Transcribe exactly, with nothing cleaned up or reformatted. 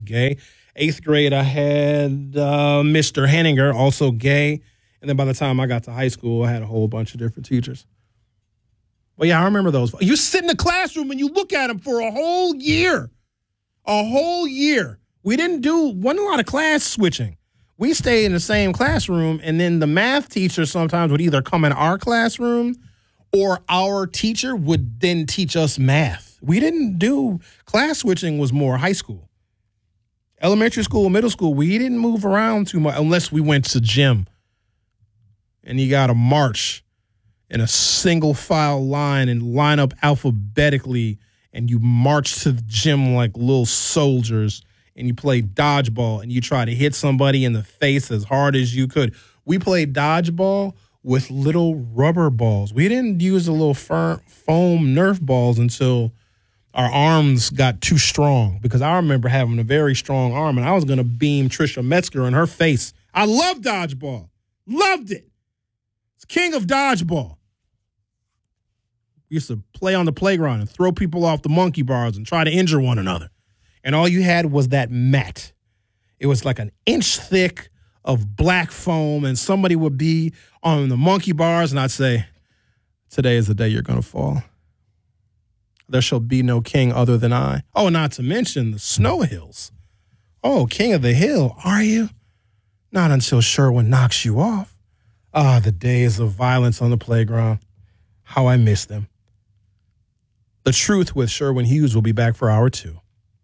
gay. Eighth grade, I had uh, Mister Henninger, also gay. And then by the time I got to high school, I had a whole bunch of different teachers. But yeah, I remember those. You sit in the classroom and you look at them for a whole year. A whole year. We didn't do, wasn't a lot of class switching. We stayed in the same classroom, and then the math teacher sometimes would either come in our classroom or our teacher would then teach us math. We didn't do, class switching was more high school. Elementary school, middle school, we didn't move around too much unless we went to gym. And you got to march in a single file line and line up alphabetically, and you march to the gym like little soldiers, and you play dodgeball, and you try to hit somebody in the face as hard as you could. We played dodgeball with little rubber balls. We didn't use the little fir- foam Nerf balls until our arms got too strong, because I remember having a very strong arm, and I was going to beam Trisha Metzger in her face. I loved dodgeball. Loved it. It's king of dodgeball. We used to play on the playground and throw people off the monkey bars and try to injure one another. And all you had was that mat. It was like an inch thick of black foam, and somebody would be on the monkey bars, and I'd say, today is the day you're going to fall. There shall be no king other than I. Oh, not to mention the snow hills. Oh, king of the hill, are you? Not until Sherwin knocks you off. Ah, the days of violence on the playground. How I miss them. The Truth with Sherwin Hughes will be back for hour two.